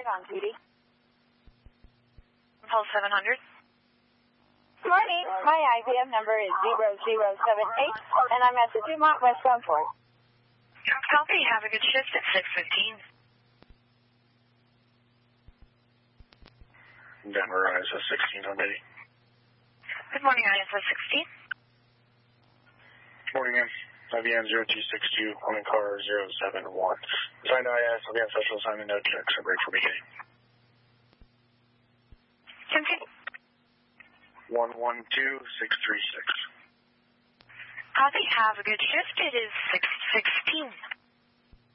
on duty. Pulse 700. Good morning. My IVM number is 0078, and I'm at the Dumont westbound port. Copy. Have a good shift at 6:15. Denver ISS 16 on duty. Good morning, ISS 16. Morning, ma'am. IVN 0262, on car 071. Assigned to IS, IVN special assignment, no checks. I'm ready for beginning. Continue. 112636. Copy. Have a good shift. It is 6:16.